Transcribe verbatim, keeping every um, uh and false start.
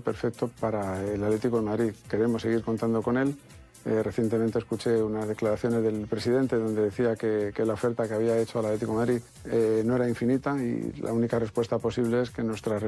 perfecto para el Atlético de Madrid. Queremos seguir contando con él. Eh, recientemente escuché unas declaraciones del presidente donde decía que, que la oferta que había hecho al Atlético de Madrid eh, no era infinita y la única respuesta posible es que nuestra